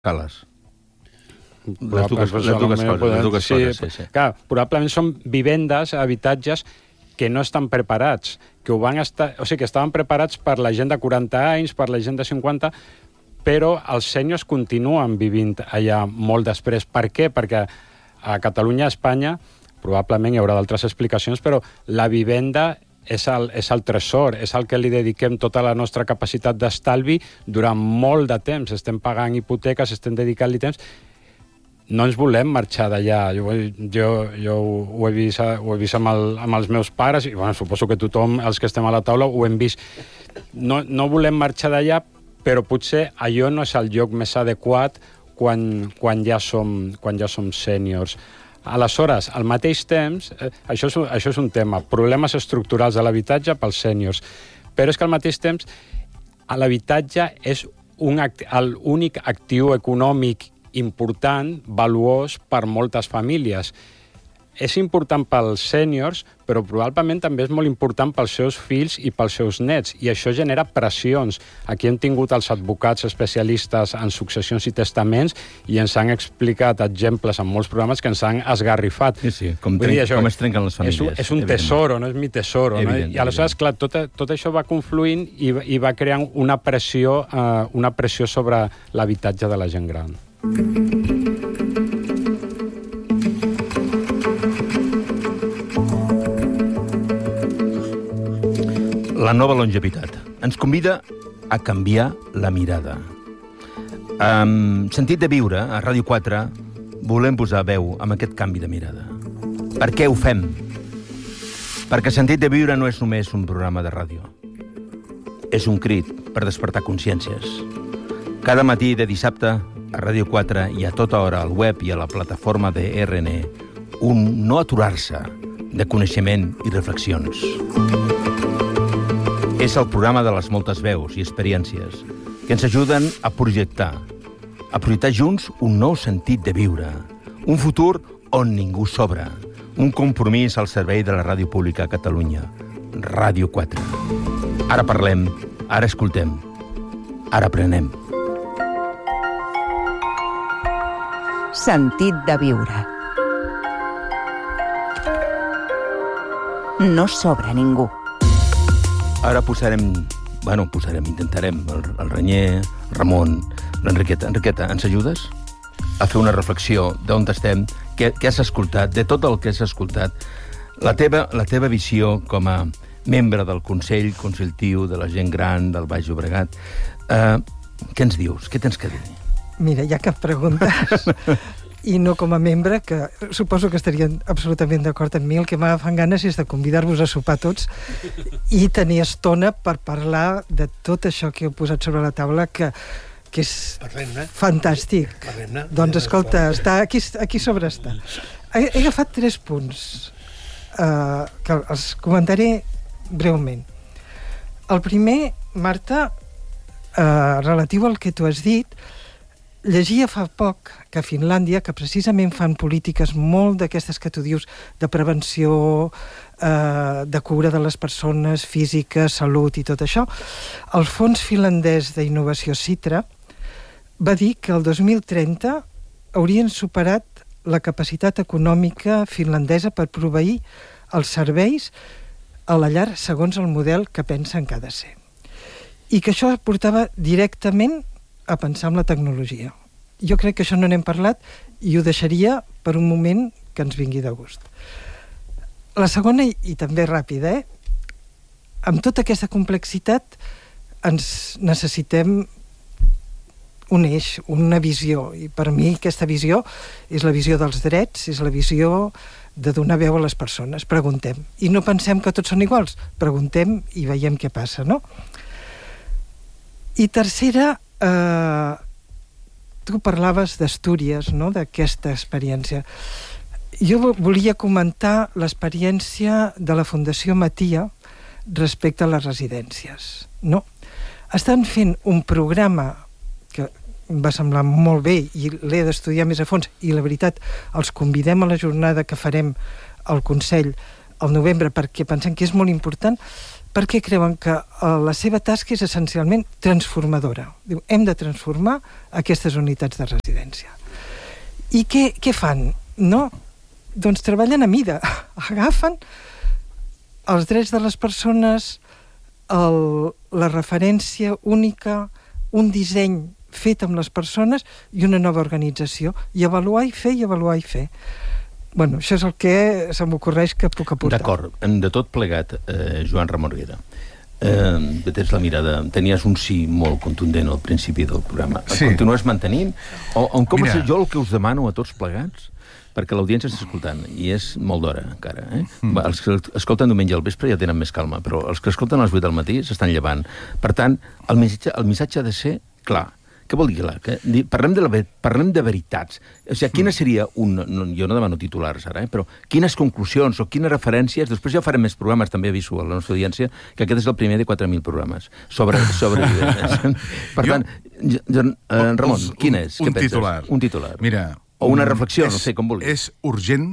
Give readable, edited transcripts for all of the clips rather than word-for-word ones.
cales. Les dues coses, sí. Clar, probablement són vivendes, habitatges que no estan preparats, que que estaven preparats per la gent de 40 anys, per la gent de 50, però els sèniors continuen vivint allà molt després. Per què? Perquè a Catalunya, a Espanya, probablement hi haurà d'altres explicacions, però la vivenda és el tresor, és el que li dediquem tota la nostra capacitat d'estalvi durant molt de temps. Estem pagant hipoteques, estem dedicant-li temps. No ens volem marxar d'allà. Jo ho he vist amb els meus pares, i suposo que tothom, els que estem a la taula, ho hem vist. No volem marxar d'allà, però potser allò no és el lloc més adequat quan ja som sèniors. Aleshores, al mateix temps, això és un tema, problemes estructurals de l'habitatge pels sèniors, però és que al mateix temps l'habitatge és l'únic actiu econòmic important, valuós per moltes famílies. És important pels sèniors, però probablement també és molt important pels seus fills i pels seus nets, i això genera pressions. Aquí hem tingut els advocats especialistes en successions i testaments i ens han explicat exemples en molts programes que ens han esgarrifat. Sí, com es trenquen les famílies. És un tesoro, no és mi tesoro. No? I aleshores, clar, tot això va confluint i va creant una pressió sobre l'habitatge de la gent gran. La nova longevitat ens convida a canviar la mirada. Amb Sentit de viure, a Ràdio 4, volem posar veu amb aquest canvi de mirada. Per què ho fem? Perquè Sentit de viure no és només un programa de ràdio. És un crit per despertar consciències. Cada matí de dissabte, a Ràdio 4 i a tota hora al web i a la plataforma de RN, un no aturar-se de coneixement i reflexions. És el programa de les moltes veus i experiències que ens ajuden a projectar junts un nou sentit de viure, un futur on ningú sobra, un compromís al servei de la ràdio pública a Catalunya, Ràdio 4. Ara parlem, ara escoltem, ara aprenem. Sentit de viure. No sobra ningú. Ara intentarem el Renyer, el Ramon, l'Enriqueta. Enriqueta, ens ajudes a fer una reflexió d'on estem, què has escoltat, de tot el que has escoltat, la teva visió com a membre del Consell Consultiu de la Gent Gran del Baix Llobregat. Què ens dius? Què tens que dir? Mira, ja que preguntes, i no com a membre, que suposo que estarien absolutament d'acord amb mi, el que m'agafan ganes és de convidar-vos a sopar tots i tenir estona per parlar de tot això que heu posat sobre la taula, que és fantàstic. Doncs escolta, aquí sobre està. He agafat 3 punts que els comentaré breument. El primer, Marta, relatiu al que tu has dit, llegia fa poc que a Finlàndia, que precisament fan polítiques molt d'aquestes que tu dius, de prevenció, de cura de les persones, física, salut i tot això, el Fons Finlandès d'Innovació CITRA va dir que el 2030 haurien superat la capacitat econòmica finlandesa per proveir els serveis a la llar segons el model que pensen que ha de ser. I que això portava directament a pensar en la tecnologia. Jo crec que això no n'hem parlat i ho deixaria per un moment que ens vingui de gust. La segona, i també ràpida, amb tota aquesta complexitat ens necessitem un eix, una visió, i per mi aquesta visió és la visió dels drets, és la visió de donar veu a les persones. Preguntem. I no pensem que tots són iguals. Preguntem i veiem què passa, no? I tercera, tu parlaves d'Astúries, no?, d'aquesta experiència. Jo volia comentar l'experiència de la Fundació Matia respecte a les residències, no? Estan fent un programa que em va semblar molt bé i l'he d'estudiar més a fons, i la veritat, els convidem a la jornada que farem al Consell al novembre perquè pensem que és molt important, perquè creuen que la seva tasca és essencialment transformadora. Diu, hem de transformar aquestes unitats de residència. I què fan? No? Doncs treballen a mida. Agafen els drets de les persones, la referència única, un disseny fet amb les persones i una nova organització. I avaluar i fer, i avaluar i fer. Bueno, això és el que se m'ocorreix que puc aportar. D'acord. De tot plegat, Joan Ramon Riera, tens la mirada, tenies un sí molt contundent al principi del programa. Sí. Continues mantenint? Com és jo el que us demano a tots plegats? Perquè l'audiència està escoltant, i és molt d'hora encara. Els que escolten diumenge al vespre ja tenen més calma, però els que escolten a les 8 del matí s'estan llevant. Per tant, el missatge ha de ser clar. Què vol dir clar? Parlem de veritats. O sigui, quina seria jo no demano titulars ara, però quines conclusions o quines referències, després ja farem més programes, també aviso a la nostra audiència, que aquest és el primer de 4.000 programes sobre vivendes. Per tant, Ramon, quin és? Un titular. Un titular. Mira, o una reflexió, no sé com vulguis. És urgent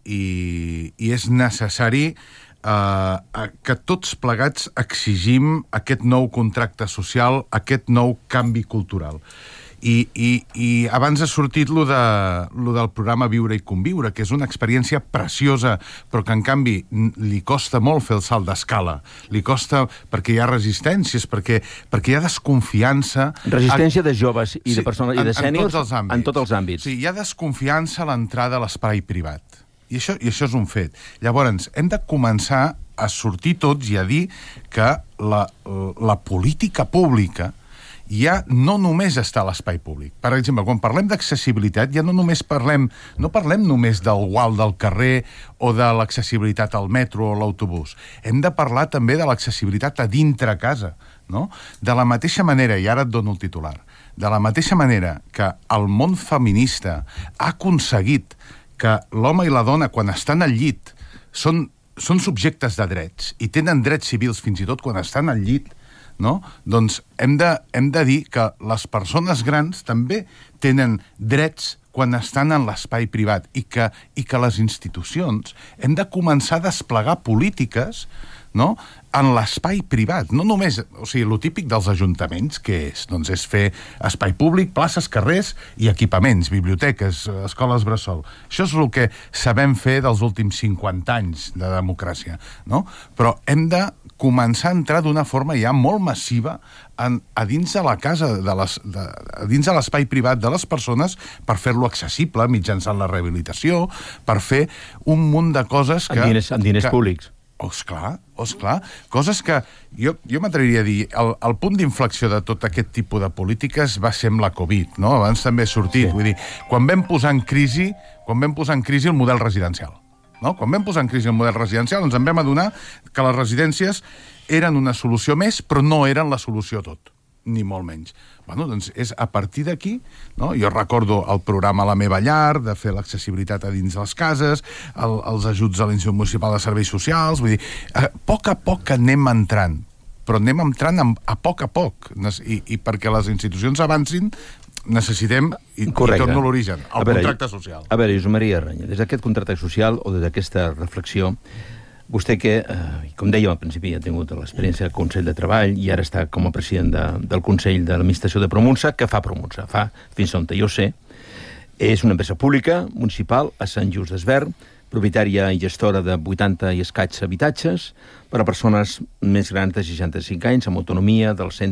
i és necessari que tots plegats exigim aquest nou contracte social, aquest nou canvi cultural. I abans ha sortit lo del programa Viure i Conviure, que és una experiència preciosa, però que en canvi li costa molt fer el salt d'escala. Li costa perquè hi ha resistències, perquè hi ha desconfiança. Resistència de joves i de persones i de sèniors en tots els àmbits. Sí, hi ha desconfiança a l'entrada a l'espai privat. I això és un fet. Llavors, hem de començar a sortir tots i a dir que la política pública ja no només està a l'espai públic. Per exemple, quan parlem d'accessibilitat, ja no parlem només del gual del carrer o de l'accessibilitat al metro o l'autobús. Hem de parlar també de l'accessibilitat a dintre casa, no? De la mateixa manera, i ara et dono el titular, de la mateixa manera que el món feminista ha aconseguit que l'home i la dona, quan estan al llit, són subjectes de drets i tenen drets civils fins i tot quan estan al llit, no? Doncs hem de dir que les persones grans també tenen drets quan estan en l'espai privat i que les institucions hem de començar a desplegar polítiques, no?, en l'espai privat. No només, o sigui, lo típic dels ajuntaments, que és? Doncs és fer espai públic, places, carrers i equipaments, biblioteques, escoles bressol. Això és el que sabem fer dels últims 50 anys de democràcia, no? Però hem de començar a entrar d'una forma ja molt massiva a dins de la casa, a dins de l'espai privat de les persones per fer-lo accessible mitjançant la rehabilitació, per fer un munt de coses que... Amb diners públics. Esclar, coses que jo m'atreviria a dir, el punt d'inflexió de tot aquest tipus de polítiques va ser amb la Covid, no? Abans també ha sortit, sí. Vull dir, quan vam posar en crisi el model residencial, no? Quan vam posar en crisi el model residencial ens en vam adonar que les residències eren una solució més, però no eren la solució a tot, ni molt menys. Bueno, doncs és a partir d'aquí, no? Jo recordo el programa La meva llar, de fer l'accessibilitat a dins les cases, els ajuts a l'Institut Municipal de Serveis Socials, vull dir, a poc anem entrant, però anem entrant a poc, i perquè les institucions avancin necessitem, i torno a l'origen, el contracte social. A veure, Josep Maria Reña, des d'aquest contracte social o des d'aquesta reflexió, vostè que, com dèiem al principi, ha tingut l'experiència del Consell de Treball i ara està com a president del Consell de l'Administració de Promunsa. Què fa Promunsa? Fa, fins on jo sé, és una empresa pública, municipal, a Sant Just d'Esvern, propietària i gestora de 80 i escaig habitatges per a persones més grans de 65 anys, amb autonomia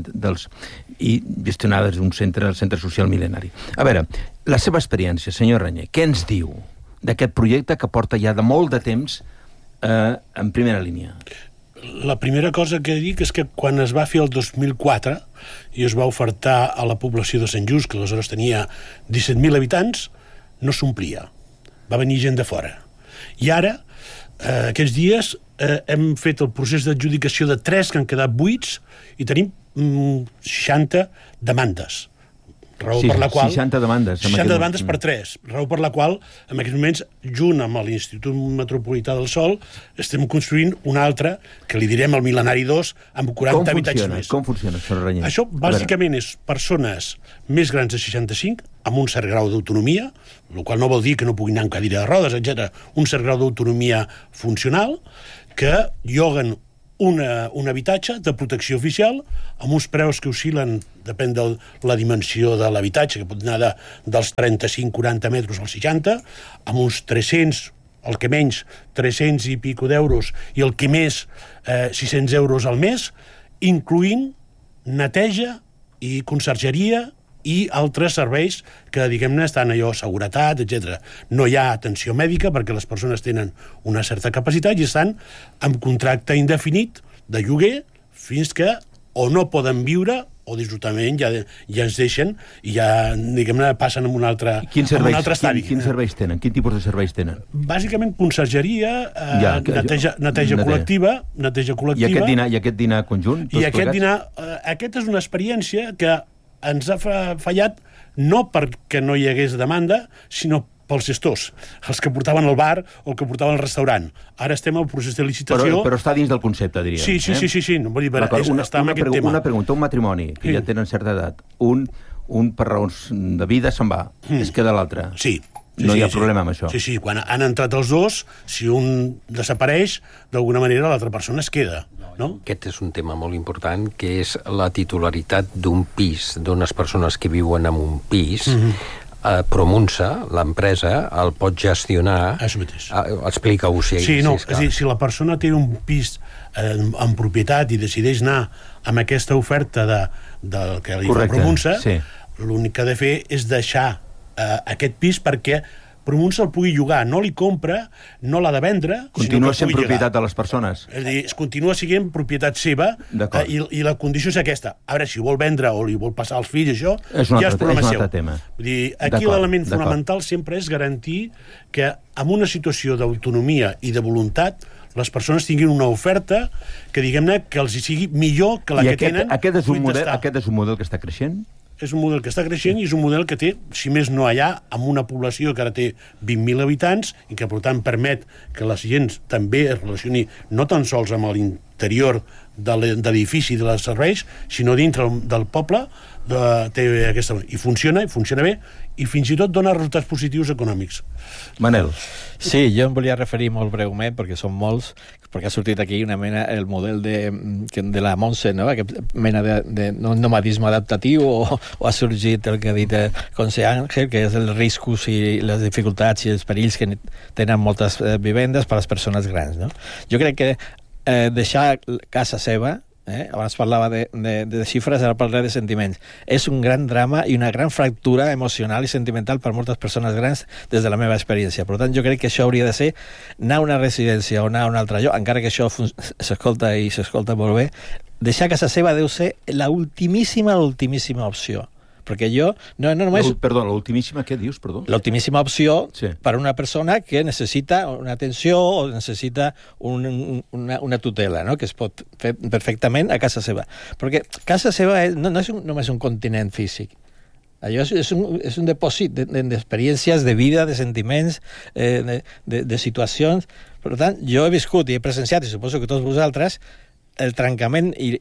i gestionades d'un centre social mil·lenari. A veure, la seva experiència, senyor Reñé, què ens diu d'aquest projecte que porta ja de molt de temps en primera línia? La primera cosa que dic és que quan es va fer el 2004 i es va ofertar a la població de Sant Just, que aleshores tenia 17.000 habitants, no s'omplia. Va venir gent de fora. I ara, aquests dies, hem fet el procés d'adjudicació de 3 que han quedat buits i tenim 60 demandes. Raó per la qual... 60 demandes. 60 demandes per 3. Raó per la qual, en aquests moments, junt amb l'Institut Metropolità del Sol, estem construint un altre, que li direm el Mil·lenari 2, amb 40 habitatges més. Com funciona això, Reñé? Això, bàsicament, és persones més grans de 65, amb un cert grau d'autonomia, el qual no vol dir que no puguin anar amb cadira de rodes, etc. Un cert grau d'autonomia funcional, que lloguen un habitatge de protecció oficial amb uns preus que oscil·len, depèn de la dimensió de l'habitatge, que pot anar dels 35-40 metres als 60, amb uns 300, el que menys, 300 i pico d'euros, i el que més, 600 euros al mes, incloent neteja i consergeria i altres serveis que, diguem-ne, estan allò, seguretat, etc. No hi ha atenció mèdica perquè les persones tenen una certa capacitat i estan amb contracte indefinit de lloguer fins que o no poden viure o dissortadament ja ens deixen i ja, diguem-ne, passen a un altre estadi. Quins serveis tenen? Quin tipus de serveis tenen? Bàsicament consergeria, neteja col·lectiva. I aquest dinar conjunt? I aquest és una experiència que ens ha fallat no perquè no hi hagués demanda, sinó pels gestors, els que portaven al bar o el que portaven al restaurant. Ara estem al procés de licitació... Però està dins del concepte, diríem. Sí. No, vull dir, està en aquest tema. Una pregunta, un matrimoni, que ja tenen certa edat, un per raons de vida se'n va, es queda l'altre. Sí. No hi ha problema amb això. Sí, quan han entrat els dos, si un desapareix, d'alguna manera l'altra persona es queda. No? Aquest és un tema molt important, que és la titularitat d'un pis, d'unes persones que viuen en un pis. Promunsa, l'empresa, el pot gestionar. Això mateix. Explica-ho, si és a dir, si la persona té un pis en propietat i decideix anar amb aquesta oferta del que li fa Promunsa, l'únic que ha de fer és deixar aquest pis perquè Promunsa el pugui llogar, no li compra, no l'ha de vendre, continua sent propietat de les persones. És a dir, continua sent propietat seva i la condició és aquesta. Ara, si vol vendre o li vol passar als fills, això ja és problema seu. Vull dir, aquí l'element fonamental sempre és garantir que en una situació d'autonomia i de voluntat les persones tinguin una oferta que, diguem-ne, que els hi sigui millor que la que tenen. Aquest és un model que està creixent? És un model que està creixent i és un model que té, si més no allà, amb una població que ara té 20.000 habitants i que, per tant, permet que la gent també es relacioni no tan sols amb l'interior de l'edifici de les serveis, sinó dintre del poble, i funciona bé, i fins i tot dona resultats positius econòmics. Manel. Sí, jo em volia referir molt breument, perquè són molts, perquè ha sortit aquí una mena, el model de la Montse, no? Aquesta mena de nomadisme adaptatiu, o ha sorgit el que ha dit José Ángel, que és els riscos i les dificultats i els perills que tenen moltes vivendes per a les persones grans, no? Jo crec que deixar casa seva, abans parlava de xifres, ara parlaré de sentiments, és un gran drama i una gran fractura emocional i sentimental per moltes persones grans des de la meva experiència. Per tant, jo crec que això hauria de ser anar a una residència o anar a un altre lloc, encara que això s'escolta i s'escolta molt bé. Deixar casa seva deu ser l'ultimíssima opció. Perquè jo no només... Perdó, l'ultimíssima, què dius, perdó? L'ultimíssima opció per a una persona que necessita una atenció o necessita una tutela, no? Que es pot fer perfectament a casa seva. Perquè casa seva no és només un continent físic. Allò és un depòsit d'experiències, de vida, de sentiments, de situacions. Per tant, jo he viscut i he presenciat, i suposo que tots vosaltres, el trencament i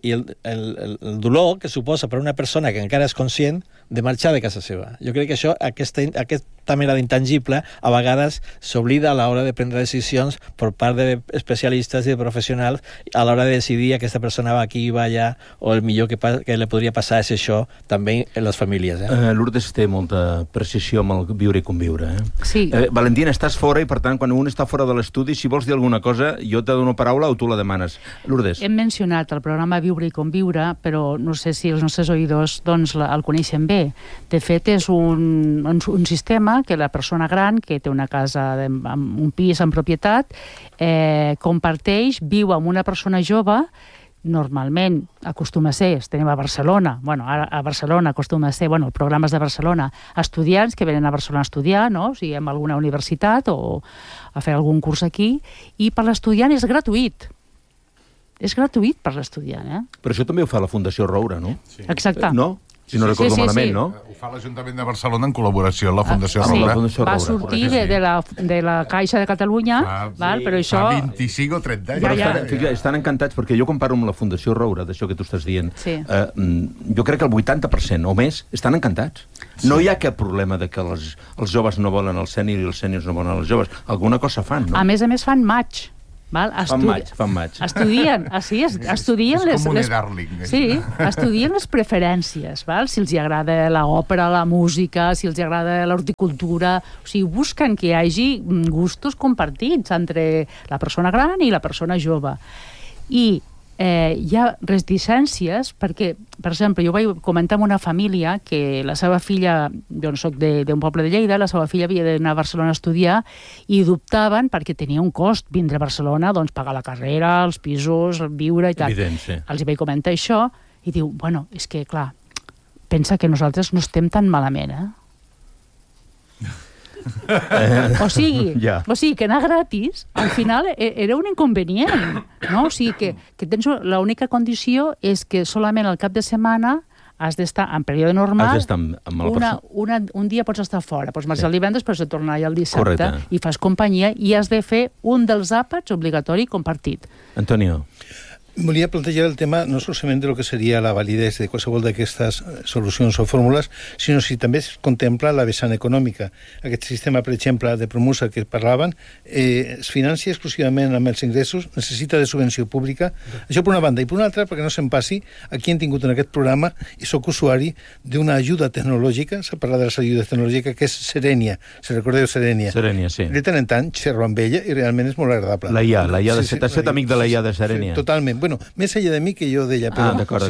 el dolor que suposa per a una persona que encara és conscient de marxar de casa seva. Jo crec que això, aquesta mena d'intangible, a vegades s'oblida a l'hora de prendre decisions per part d'especialistes i de professionals a l'hora de decidir aquesta persona va aquí, va allà, o el millor que li podria passar és això, també en les famílies. Lourdes té molta precisió amb el viure i conviure. Sí. Valentina, estàs fora i, per tant, quan un està fora de l'estudi, si vols dir alguna cosa, jo te dono paraula o tu la demanes. Lourdes. Hem mencionat el programa Viure i Conviure, però no sé si els nostres oïdors doncs, el coneixen bé. De fet, és un sistema que la persona gran, que té una casa, amb un pis en propietat, comparteix, viu amb una persona jove, normalment acostuma a ser, estem a Barcelona, ara a Barcelona acostuma a ser, programes de Barcelona, estudiants que venen a Barcelona a estudiar, no? O sigui, en alguna universitat o a fer algun curs aquí, i per l'estudiant és gratuït. És gratuït per l'estudiant, Però això també ho fa la Fundació Roure, no? Sí. Exacte. No? Si no recordo malament, no? Ho fa l'Ajuntament de Barcelona en col·laboració amb la Fundació Roure. Va sortir de la Caixa de Catalunya, però això... Fa 25 o 30 anys. Però estan encantats, perquè jo comparo amb la Fundació Roure, d'això que tu estàs dient. Jo crec que el 80% o més estan encantats. No hi ha cap problema de que els joves no volen el sènior i els sèniors no volen els joves. Alguna cosa fan, no? A més fan match. Val? Fan maig. Estudien, estudien és com un e-darling. Sí, estudien les preferències, val? Si els agrada l'òpera, la música, si els agrada l'horticultura, o sigui, busquen que hi hagi gustos compartits entre la persona gran i la persona jove. I hi ha reticències perquè, per exemple, jo vaig comentar amb una família que la seva filla, jo no soc d'un poble de Lleida, la seva filla havia d'anar a Barcelona a estudiar i dubtaven perquè tenia un cost vindre a Barcelona, doncs pagar la carrera, els pisos, viure i tal. Evident, sí. Els vaig comentar això i diu, bueno, és que clar, pensa que nosaltres no estem tan malament, O sigui, que anar gratis al final era un inconvenient, no? O sigui que tens l'única condició és que solament al cap de setmana has d'estar en període normal, un dia pots estar fora, pots marxar el divendres, pots tornar allà el dissabte i fas companyia i has de fer un dels àpats obligatori compartit. Antonio. Volia plantejar el tema no solament de lo que seria la validesa de qualsevol d'aquestes solucions o fórmules, sinó si també es contempla la vessant econòmica. Aquest sistema, per exemple, de Promusa que parlaven, es financia exclusivament amb els ingressos, necessita de subvenció pública. Això per una banda. I per una altra, perquè no se'n passi, aquí hem tingut en aquest programa, i soc usuari d'una ajuda tecnològica, s'ha parlat de les ajudes tecnològiques, que és Serenia. Se recordeu Serenia? Serenia, sí. De tant en tant xerro amb ella i realment és molt agradable. La IA de set, has fet amic de la IA de Serenia. Sí, totalment. Bueno, més allà de mi que jo d'ella. Però... d'acord.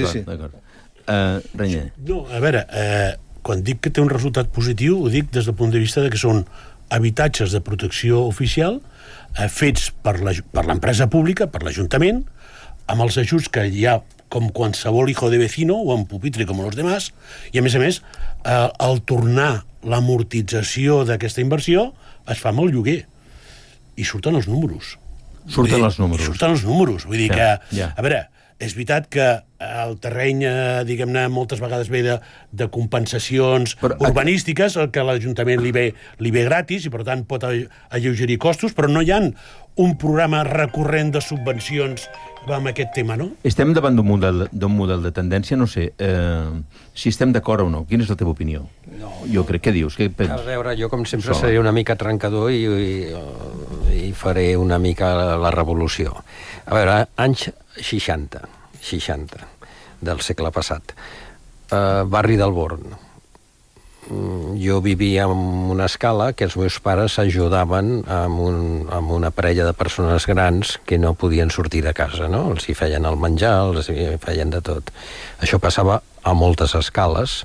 Renyer. No, a veure, quan dic que té un resultat positiu, ho dic des del punt de vista de que són habitatges de protecció oficial fets per l'empresa pública, per l'Ajuntament, amb els ajuts que hi ha com qualsevol hijo de vecino o amb pupitre com els demás, i a més, al tornar l'amortització d'aquesta inversió es fa amb el lloguer. I surten els números. Surten els números. Vull dir que, a veure, és veritat que el terreny, diguem-ne, moltes vegades ve de compensacions urbanístiques, el que a l'Ajuntament li ve gratis i, per tant, pot alleugerir costos, però no hi ha un programa recurrent de subvencions amb aquest tema, no? Estem davant d'un model de tendència, no sé, si estem d'acord o no. Quina és la teva opinió? No. Jo crec, què dius? A veure, jo com sempre seré una mica trencador i faré una mica la revolució. A veure, anys 60 del segle passat. Barri del Born. Jo vivia en una escala que els meus pares ajudaven amb una parella de persones grans que no podien sortir de casa, no? Els hi feien el menjar, els hi feien de tot. Això passava a moltes escales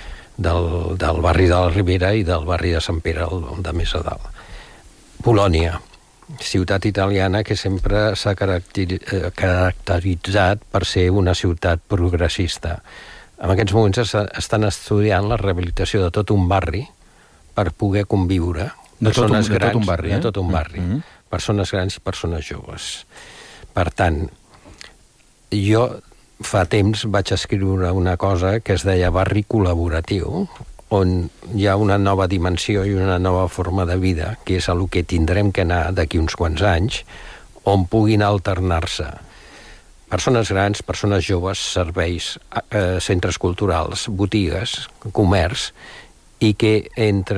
del barri de la Ribera i del barri de Sant Pere, de més a dalt. Polònia, ciutat italiana que sempre s'ha caracteritzat per ser una ciutat progressista. En aquests moments estan estudiant la rehabilitació de tot un barri per poder conviure persones grans, de tot un barri, persones grans i persones joves. Per tant, jo fa temps vaig escriure una cosa que es deia barri col·laboratiu, on hi ha una nova dimensió i una nova forma de vida, que és a lo que tindrem que anar d'aquí uns quants anys, on puguin alternar-se persones grans, persones joves, serveis, centres culturals, botigues, comerç, i que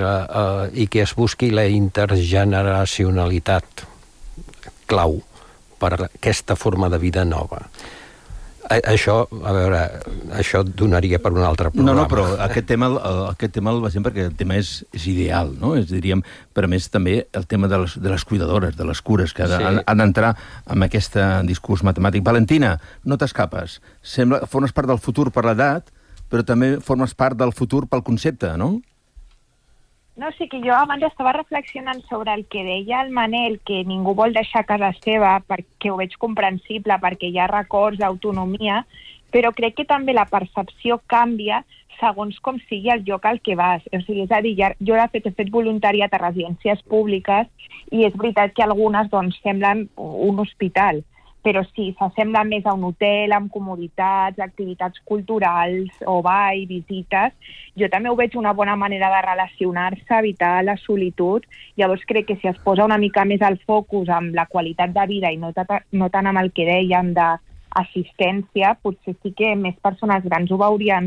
es busqui la intergeneracionalitat clau per aquesta forma de vida nova. Això, a veure, això donaria per un altre programa. No, però aquest tema el basem perquè el tema és ideal, no? Diríem, però a més també el tema de les cuidadores, de les cures, que han d'entrar en aquest discurs matemàtic. Valentina, no t'escapes. Formes part del futur per l'edat, però també formes part del futur pel concepte, no? No, sí que jo abans estava reflexionant sobre el que deia el Manel, que ningú vol deixar casa seva, perquè ho veig comprensible, perquè hi ha records d'autonomia, però crec que també la percepció canvia segons com sigui el lloc al que vas. O sigui, és a dir, jo de fet he fet voluntariat a residències públiques i és veritat que algunes doncs, semblen un hospital, però sí, s'assembla més a un hotel, amb comoditats, activitats culturals, o ball, visites. Jo també ho veig una bona manera de relacionar-se, evitar la solitud. Llavors crec que si es posa una mica més el focus amb la qualitat de vida i no tant amb el que dèiem d'assistència, potser sí que més persones grans ho veurien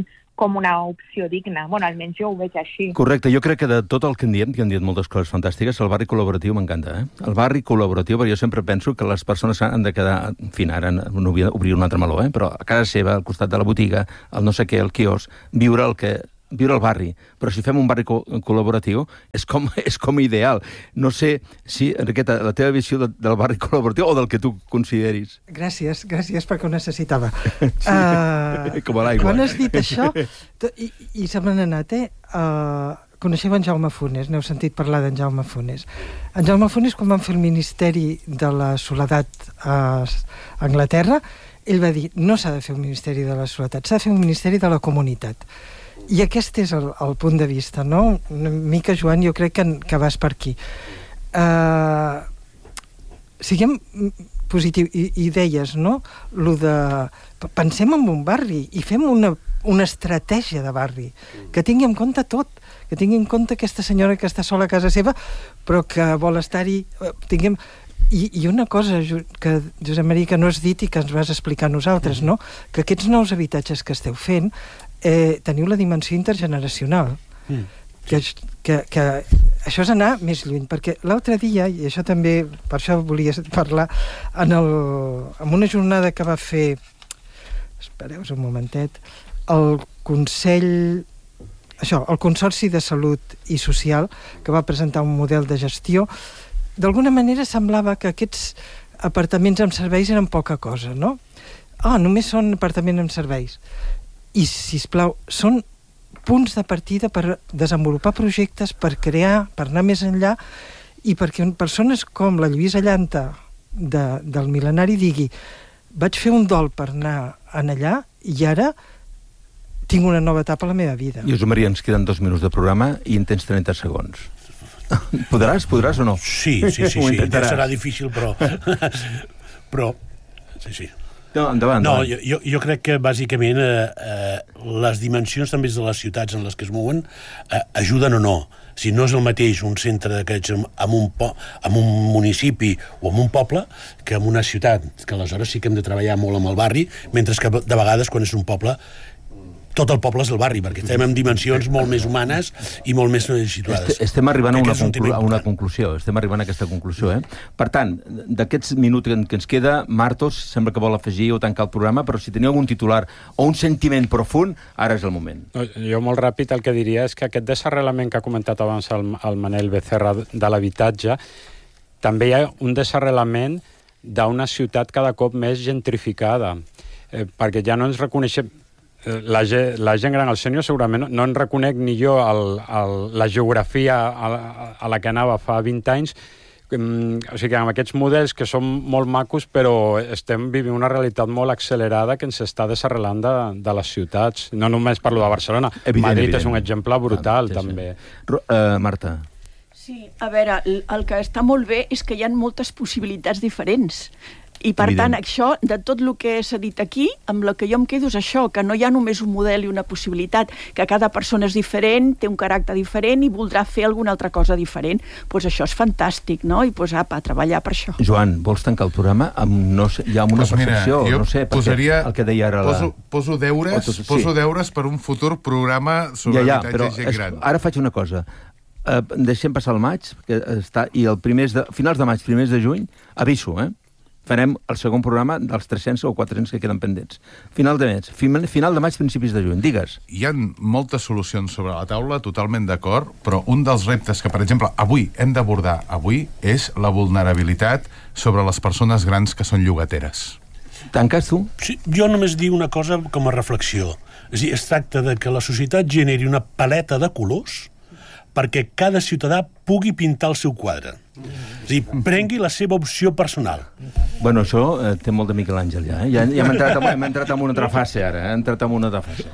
com una opció digna. Bueno, almenys jo ho veig així. Correcte, jo crec que de tot el que hem dit moltes coses fantàstiques, el barri col·laboratiu m'encanta, eh? El barri col·laboratiu, perquè jo sempre penso que les persones han de quedar, en fi, ara no vull obrir un altre meló, però a casa seva, al costat de la botiga, el no sé què, el quiosc, viure al barri. Però si fem un barri col·laboratiu és com ideal. No sé si, Enriqueta, la teva visió del barri col·laboratiu o del que tu consideris. Gràcies perquè ho necessitava. Com a l'aigua. Quan has dit això, i se m'han anat, coneixeu en Jaume Funes, n'heu sentit parlar d'en Jaume Funes. En Jaume Funes, quan van fer el Ministeri de la Soledat a Anglaterra, ell va dir, no s'ha de fer un Ministeri de la Soledat, s'ha de fer un Ministeri de la Comunitat. I aquest és el punt de vista, no? Una mica, Joan, jo crec que vas per aquí. Siguem positius. I deies, no? Pensem en un barri i fem una estratègia de barri que tingui en compte tot, que tingui en compte aquesta senyora que està sola a casa seva però que vol estar-hi... I una cosa que, Josep Maria, que no has dit i que ens vas explicar a nosaltres, no? Que aquests nous habitatges que esteu fent teniu la dimensió intergeneracional. Que això és anar més lluny, perquè l'altre dia, i això també, per això volia parlar, en una jornada que va fer, espereu un momentet, el Consorci de Salut i Social, que va presentar un model de gestió, d'alguna manera semblava que aquests apartaments amb serveis eren poca cosa, no? Només són apartaments amb serveis. I, sisplau, són punts de partida per desenvolupar projectes, per crear, per anar més enllà, i perquè persones com la Lluïsa Llanta del Mil·lenari digui vaig fer un dol per anar allà i ara tinc una nova etapa a la meva vida. Josep Maria, ens queden 2 minuts de programa i en tens 30 segons. Podràs o no? Sí. Serà difícil, però... Sí. No, endavant. No, jo crec que, bàsicament, les dimensions també de les ciutats en les que es mouen ajuden o no. Si no és el mateix un centre d'aquests en un municipi o en un poble que en una ciutat, que aleshores sí que hem de treballar molt amb el barri, mentre que de vegades quan és un poble tot el poble és el barri, perquè estem en dimensions molt més humanes i molt més situades. Estem arribant a una conclusió, estem arribant a aquesta conclusió. Per tant, d'aquests minuts que ens queda, Martos sembla que vol afegir o tancar el programa, però si teniu algun titular o un sentiment profund, ara és el moment. Jo molt ràpid el que diria és que aquest desarrelament que ha comentat abans el Manel Becerra de l'habitatge, també hi ha un desarrelament d'una ciutat cada cop més gentrificada, perquè ja no ens reconeixem. La gent gran, el sènior, segurament no en reconec ni jo la geografia a la que anava fa 20 anys. O sigui que amb aquests models que són molt macos, però estem vivint una realitat molt accelerada que ens està desarrelant de les ciutats. No només parlo de Barcelona. Madrid és un exemple brutal, també. Marta. Sí, a veure, el que està molt bé és que hi ha moltes possibilitats diferents. I, per tant, això, de tot el que s'ha dit aquí, amb el que jo em quedo és això, que no hi ha només un model i una possibilitat, que cada persona és diferent, té un caràcter diferent i voldrà fer alguna altra cosa diferent. Doncs això és fantàstic, no? I apa, treballar per això. Joan, vols tancar el programa amb una percepció? Mira, no sé, posaria, el que deia ara poso deures per un futur programa sobre habitatge gent gran. Ara faig una cosa. Deixem passar el maig, i finals de maig, primers de juny, aviso, farem el segon programa dels 300 o 400 que queden pendents. Final de maig, principis de juny. Digues. Hi ha moltes solucions sobre la taula, totalment d'acord, però un dels reptes que, per exemple, avui hem d'abordar és la vulnerabilitat sobre les persones grans que són llogateres. Tanques tu? Sí, jo només dic una cosa com a reflexió. És a dir, es tracta de que la societat generi una paleta de colors perquè cada ciutadà pugui pintar el seu quadre. És a dir, prengui la seva opció personal. Bueno, això té molt de Miquel Àngel, ja. Ja hem entrat en una altra fase, ara. Hem entrat en una altra fase.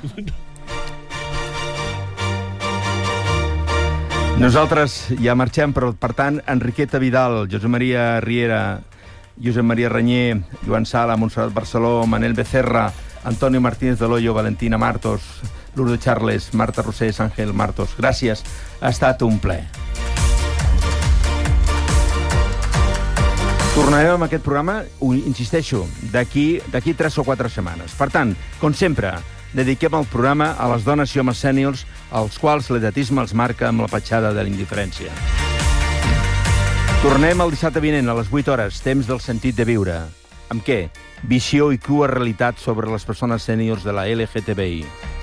Nosaltres ja marxem, però, per tant, Enriqueta Vidal, Josep Maria Riera, Josep Maria Renyer, Joan Sala, Montserrat Barceló, Manel Becerra, Antonio Martínez de Loyo, Valentina Martos, Lourdes Charles, Marta Rosés, Àngel Martos. Gràcies, ha estat un plaer. Tornarem amb aquest programa, insisteixo, d'aquí 3 o 4 setmanes. Per tant, com sempre, dediquem el programa a les dones i homes sèniors als quals l'edatisme els marca amb la petjada de la indiferència. Tornem el dissabte vinent a les 8 hores, temps del sentit de viure. Amb què? Visió i crua realitat sobre les persones sèniors de la LGTBI.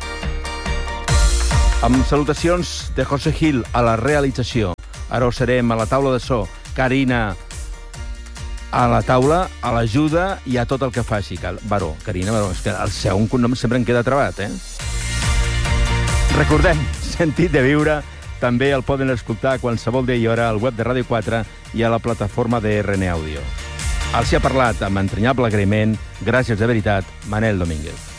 Amb salutacions de José Gil a la realització. Ara ho serem a la taula de so. Carina a la taula, a l'ajuda i a tot el que faci. Baró, Carina, Baró, és que el segon cognom sempre em queda trabat, Recordem, sentit de viure, també el poden escoltar a qualsevol dia i hora al web de Ràdio 4 i a la plataforma de RN Audio. Els hi ha parlat amb entranyable agraïment, gràcies de veritat, Manel Domínguez.